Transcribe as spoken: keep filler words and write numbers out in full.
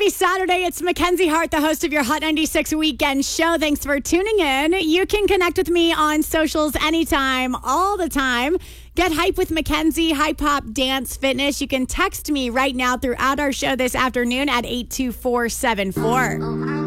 Happy Saturday. It's Mackenzie Hart, the host of your Hot ninety-six Weekend Show. Thanks for tuning in. You can connect with me on socials anytime, all the time. Get hype with Mackenzie, Hype Hop Dance Fitness. You can text me right now throughout our show this afternoon at eight two four seven four.